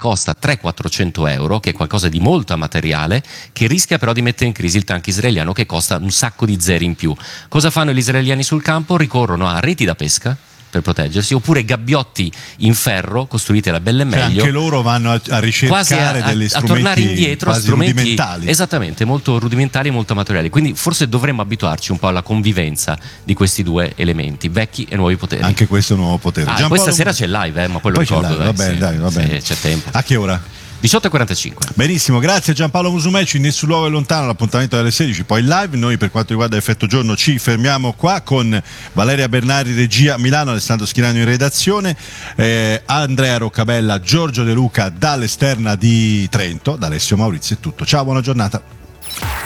costa 300-400 euro, che è qualcosa di molto amatoriale, che rischia però di mettere in crisi il tank israeliano, che costa un sacco di zeri in più. Cosa fanno gli israeliani sul campo? Ricorrono a reti da pesca per proteggersi, oppure gabbiotti in ferro costruiti alla belle meglio. Anche loro vanno a ricercare degli strumenti a tornare indietro a strumenti rudimentali. Esattamente, molto rudimentali e molto amatoriali. Quindi forse dovremmo abituarci un po' alla convivenza di questi due elementi, vecchi e nuovi poteri. Anche questo è un nuovo potere. Questa sera c'è live, ma poi lo ricordo. Va bene. C'è tempo. A che ora? 18:45. Benissimo, grazie Giampaolo Musumeci. Nessun luogo è lontano, l'appuntamento è alle 16, poi live. Noi per quanto riguarda Effetto Giorno ci fermiamo qua con Valeria Bernardi regia Milano, Alessandro Schirano in redazione, Andrea Roccabella, Giorgio De Luca dall'esterna di Trento, da Alessio Maurizio è tutto. Ciao, buona giornata.